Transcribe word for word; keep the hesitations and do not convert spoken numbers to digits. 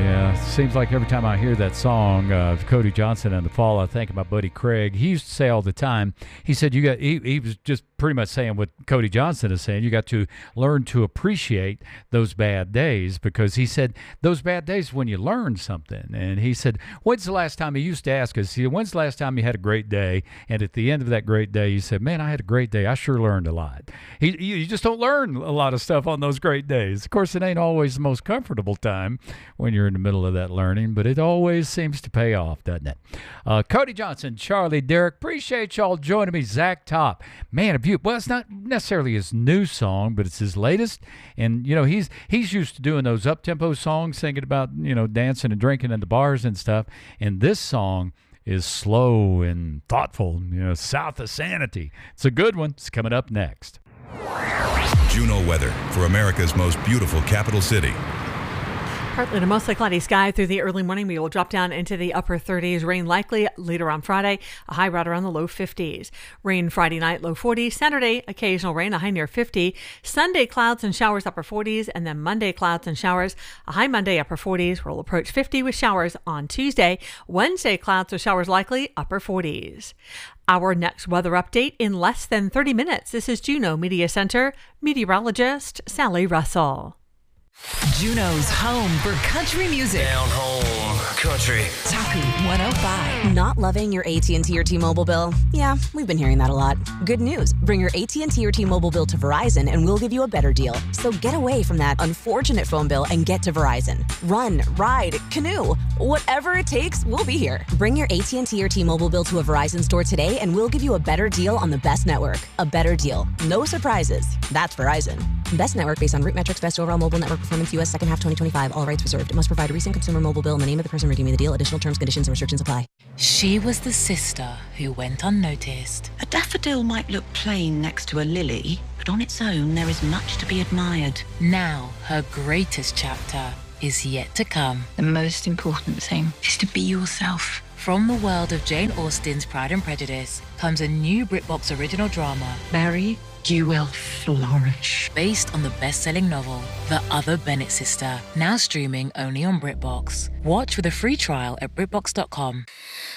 Yeah, seems like every time I hear that song uh, of Cody Johnson and the Fall, I think of my buddy Craig. He used to say all the time, he said, you got, he, he was just pretty much saying what Cody Johnson is saying. You got to learn to appreciate those bad days, because he said those bad days when you learn something. And he said, when's the last time, he used to ask us, when's the last time you had a great day? And at the end of that great day, you said, man, I had a great day. I sure learned a lot. He, you, you just don't learn a lot of stuff on those great days. Of course, it ain't always the most comfortable time when you're in the middle of that learning, but it always seems to pay off, doesn't it? Uh, Cody Johnson, Charlie Derrick, appreciate y'all joining me. Zach Top, man, a beautiful. Well, it's not necessarily his new song, but it's his latest. And you know, he's he's used to doing those up tempo songs, thinking about you know dancing and drinking in the bars and stuff. And this song is slow and thoughtful. You know, South of Sanity. It's a good one. It's coming up next. Juno weather for America's most beautiful capital city. Partly to mostly cloudy sky through the early morning. We will drop down into the upper thirties. Rain likely later on Friday. A high right around the low fifties. Rain Friday night, low forties. Saturday, occasional rain, a high near fifty. Sunday, clouds and showers, upper forties. And then Monday, clouds and showers. A high Monday, upper forties. We'll approach fifty with showers on Tuesday. Wednesday, clouds or showers likely, upper forties. Our next weather update in less than thirty minutes. This is Juneau Media Center meteorologist Sally Russell. Juneau's home for country music. Down home country. Taku one oh five. Not loving your A T and T or T-Mobile bill? Yeah, we've been hearing that a lot. Good news. Bring your A T and T or T-Mobile bill to Verizon and we'll give you a better deal. So get away from that unfortunate phone bill and get to Verizon. Run, ride, canoe. Whatever it takes, we'll be here. Bring your A T and T or T-Mobile bill to a Verizon store today and we'll give you a better deal on the best network. A better deal. No surprises. That's Verizon. Best network based on root metrics, best overall mobile network performance, U S second half twenty twenty-five. All rights reserved. It must provide a recent consumer mobile bill and the name of the person redeeming the deal. Additional terms, conditions, and restrictions apply. She was the sister who went unnoticed. A daffodil might look plain next to a lily, but on its own there is much to be admired. Now her greatest chapter is yet to come. The most important thing is to be yourself. From the world of Jane Austen's Pride and Prejudice comes a new BritBox original drama, Mary, you will flourish. based on the best-selling novel, The Other Bennett Sister, now streaming only on BritBox. Watch with a free trial at BritBox dot com.